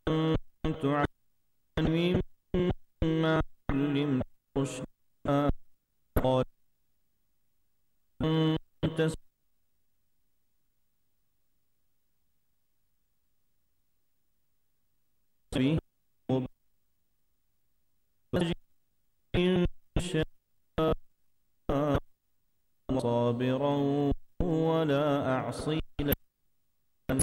تعلم مما علمت رشدا قال أنت به إن شاء صابرا ولا أعصي